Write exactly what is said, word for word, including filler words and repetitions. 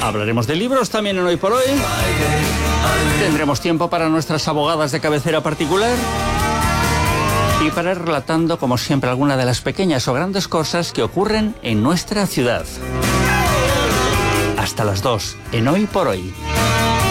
Hablaremos de libros también en Hoy por Hoy. Tendremos tiempo para nuestras abogadas de cabecera particular. Y para ir relatando, como siempre, alguna de las pequeñas o grandes cosas que ocurren en nuestra ciudad. Hasta las dos, en Hoy por Hoy.